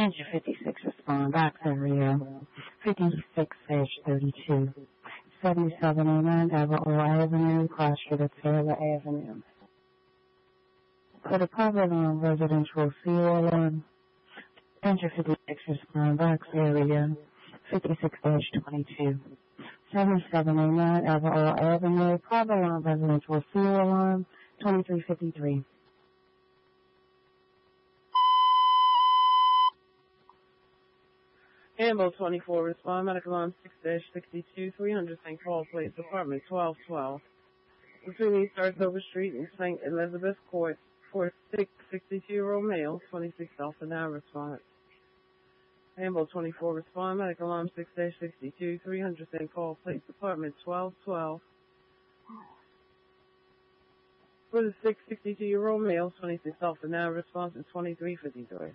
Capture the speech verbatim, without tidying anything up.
Engine fifty-six, respond. Box area fifty-six thirty-two. seventy-seven oh nine Everall Avenue, cross street at Taylor Avenue. For the private alarm, residential fuel alarm, Engine fifty-six, respond. Box area fifty-six twenty-two. seventy-seven oh nine Everall Avenue, private alarm, residential fuel alarm, twenty-three fifty-three. Ambo twenty-four, respond. Medical alarm six sixty-two, three hundred Saint Paul Place, apartment twelve twelve. Between East Saratoga Street and Saint Elizabeth Court, for six sixty-two-year-old male, twenty-six Alpha now response. Ambo twenty-four, respond. Medical alarm six sixty-two, three hundred Saint Paul Place, apartment twelve twelve. For the six sixty-two-year-old male, twenty-six Alpha now response is twenty-three fifty-three.